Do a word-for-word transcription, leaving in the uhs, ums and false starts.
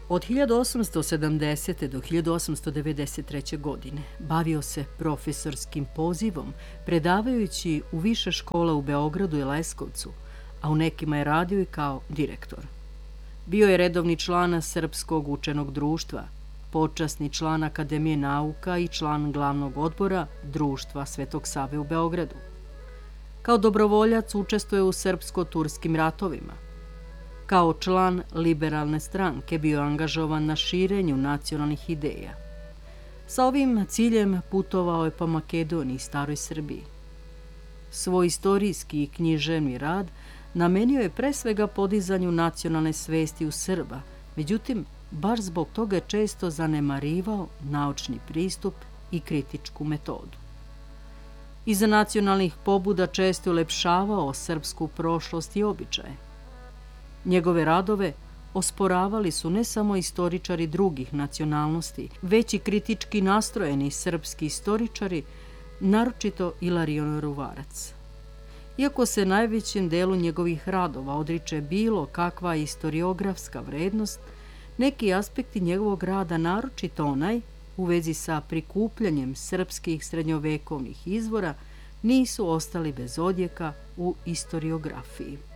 Od hiljadu osamsto sedamdesete. do hiljadu osamsto devedeset treće. godine bavio se profesorskim pozivom, predavajući u više škola u Beogradu i Leskovcu, a u nekima je radio i kao direktor. Bio je redovni član Srpskog učenog društva, počasni član Akademije nauka i član glavnog odbora Društva Svetog Save u Beogradu. Kao dobrovoljac učestvuje u srpsko-turskim ratovima. Kao član liberalne stranke bio angažovan na širenju nacionalnih ideja. Sa ovim ciljem putovao je po Makedoniji i Staroj Srbiji. Svoj istorijski i književni rad namenio je pre svega podizanju nacionalne svesti u Srba, međutim, baš zbog toga je često zanemarivao naučni pristup i kritičku metodu. Iza nacionalnih pobuda često je ulepšavao srpsku prošlost i običaje. Njegove radove osporavali su ne samo istoričari drugih nacionalnosti, već i kritički nastrojeni srpski istoričari, naročito Ilarion Ruvarac. Iako se najvećem delu njegovih radova odriče bilo kakva istoriografska vrednost, neki aspekti njegovog rada, naročito onaj u vezi sa prikupljanjem srpskih srednjovekovnih izvora, nisu ostali bez odjeka u istoriografiji.